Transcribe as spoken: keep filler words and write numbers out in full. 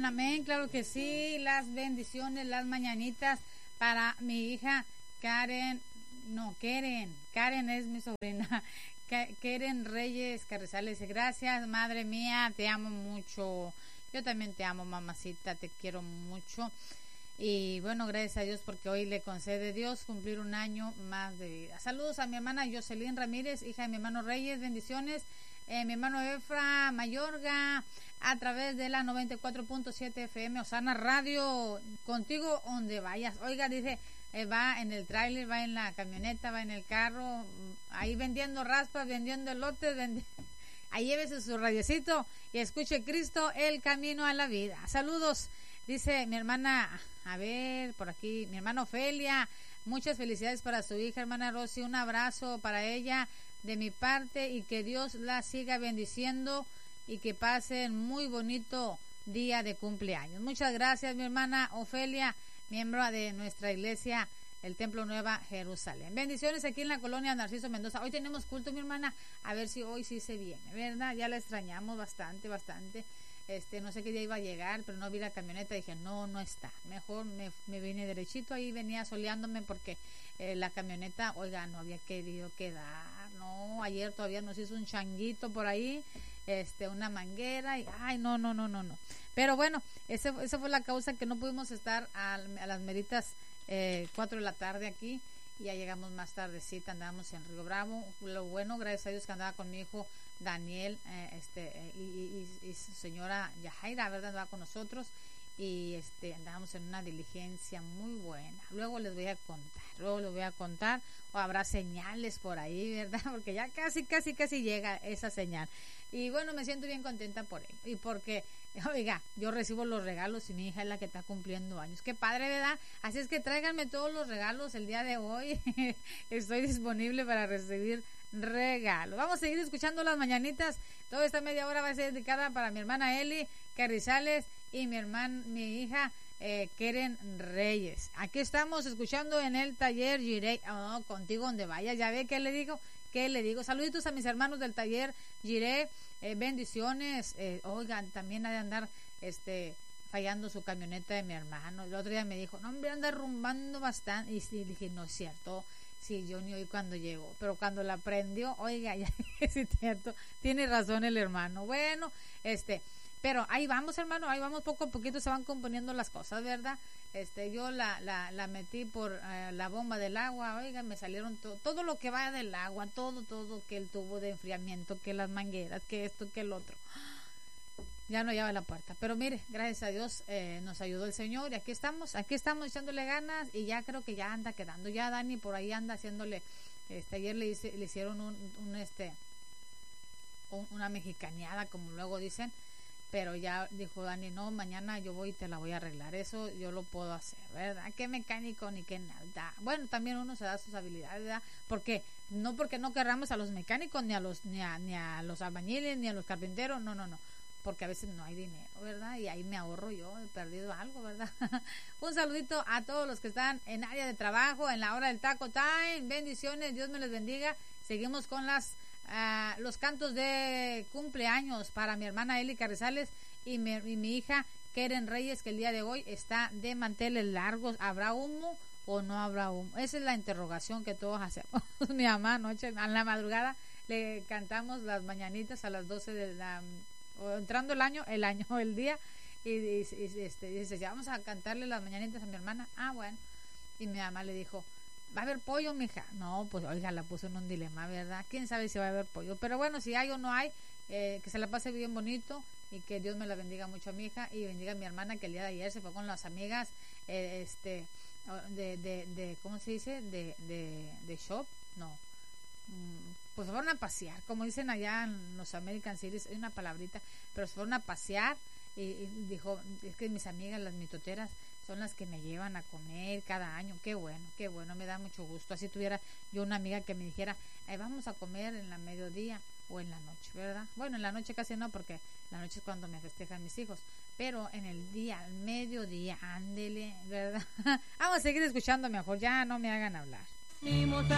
amén, amén, claro que sí. Las bendiciones, las mañanitas para mi hija Karen, no, Karen, Karen es mi sobrina, Karen Reyes Carrizales. Gracias, madre mía, te amo mucho. Yo también te amo, mamacita, te quiero mucho. Y bueno, gracias a Dios porque hoy le concede Dios cumplir un año más de vida. Saludos a mi hermana Jocelyn Ramírez, hija de mi hermano Reyes, bendiciones. Eh, mi hermano Efra Mayorga, a través de la noventa y cuatro punto siete F M, Osana Radio, contigo donde vayas. Oiga, dice, eh, va en el tráiler, va en la camioneta, va en el carro, ahí vendiendo raspas, vendiendo elotes, vendi... ahí llévese su radiocito y escuche Cristo, el camino a la vida. Saludos, dice mi hermana, a ver, por aquí, mi hermana Ofelia, muchas felicidades para su hija, hermana Rosy, un abrazo para ella de mi parte y que Dios la siga bendiciendo y que pasen muy bonito día de cumpleaños. Muchas gracias, mi hermana Ofelia, miembro de nuestra iglesia, el Templo Nueva Jerusalén. Bendiciones aquí en la colonia Narciso Mendoza. Hoy tenemos culto, mi hermana, a ver si hoy sí se viene, ¿verdad? Ya la extrañamos bastante, bastante. Este, no sé qué día iba a llegar, pero no vi la camioneta, dije, no, no está. Mejor me, me vine derechito, ahí venía soleándome porque eh, la camioneta, oiga, no había querido quedar, no, ayer todavía nos hizo un changuito por ahí, este, una manguera, y ay, no, no, no, no, no. Pero bueno, ese, esa fue la causa que no pudimos estar a, a las meritas eh, cuatro de la tarde aquí, y ya llegamos más tardecita, andábamos en Río Bravo. Lo bueno, gracias a Dios, que andaba con mi hijo Daniel, eh, este, eh, y, y, y su señora Yajaira, ¿verdad? Andaba con nosotros, y este, andábamos en una diligencia muy buena. Luego les voy a contar, luego les voy a contar, o habrá señales por ahí, ¿verdad? Porque ya casi, casi, casi llega esa señal. Y bueno, me siento bien contenta por ello, y porque, oiga, yo recibo los regalos y mi hija es la que está cumpliendo años. Qué padre, ¿verdad? Así es que tráiganme todos los regalos el día de hoy. Estoy disponible para recibir regalos. Vamos a seguir escuchando las mañanitas. Toda esta media hora va a ser dedicada para mi hermana Eli Carrizales y mi hermana, mi hija eh, Keren Reyes. Aquí estamos escuchando en el taller Girey, oh, contigo donde vaya. Ya ve que le digo, que le digo. Saluditos a mis hermanos del taller Girey, eh, bendiciones. Eh, oigan, también ha de andar este fallando su camioneta de mi hermano. El otro día me dijo, no, hombre, anda rumbando bastante. Y sí, dije, no es cierto. Sí, yo ni oí cuando llegó, pero cuando la prendió, oiga, ya es cierto, tiene razón el hermano. Bueno, este, pero ahí vamos, hermano, ahí vamos, poco a poquito se van componiendo las cosas, ¿verdad? Este, yo la, la, la metí por eh, la bomba del agua, oiga, me salieron todo, todo lo que va del agua, todo, todo, que el tubo de enfriamiento, que las mangueras, que esto, que el otro. Ya no hallaba la puerta, pero mire, gracias a Dios eh, nos ayudó el Señor y aquí estamos, aquí estamos echándole ganas y ya creo que ya anda quedando, ya Dani por ahí anda haciéndole, este, ayer le, hice, le hicieron un, un este, un, una mexicaneada como luego dicen, pero ya dijo Dani, no, mañana yo voy y te la voy a arreglar, eso yo lo puedo hacer, ¿verdad? ¿Qué mecánico ni qué nada? Bueno, también uno se da sus habilidades, ¿verdad? Porque no porque no querramos a los mecánicos ni a los ni a, ni a los albañiles ni a los carpinteros, no, no, no. Porque a veces no hay dinero, ¿verdad? Y ahí me ahorro yo, he perdido algo, ¿verdad? Un saludito a todos los que están en área de trabajo, en la hora del taco time, bendiciones, Dios me les bendiga. Seguimos con las uh, los cantos de cumpleaños para mi hermana Eli Carrizales y mi, y mi hija Keren Reyes, que el día de hoy está de manteles largos. ¿Habrá humo o no habrá humo? Esa es la interrogación que todos hacemos. Mi mamá anoche, a la madrugada, le cantamos las mañanitas a las doce de la... o entrando el año, el año, el día, y, y, y este, dice, ya vamos a cantarle las mañanitas a mi hermana. Ah, bueno. Y mi mamá le dijo, ¿va a haber pollo, mija? No, pues oiga, la puso en un dilema, ¿verdad? ¿Quién sabe si va a haber pollo? Pero bueno, si hay o no hay, eh, que se la pase bien bonito y que Dios me la bendiga mucho a mi hija y bendiga a mi hermana, que el día de ayer se fue con las amigas, eh, este, de, de, de, ¿cómo se dice? De, de, de shop, no. Pues fueron a pasear, como dicen allá en los American Cities, hay una palabrita, pero se fueron a pasear y, y dijo, es que mis amigas, las mitoteras, son las que me llevan a comer cada año. Qué bueno, qué bueno, me da mucho gusto. Así tuviera yo una amiga que me dijera, eh, vamos a comer en la mediodía o en la noche, ¿verdad? Bueno, en la noche casi no, porque la noche es cuando me festejan mis hijos, pero en el día, al mediodía, ándele, ¿verdad? Vamos a seguir escuchando mejor, ya no me hagan hablar.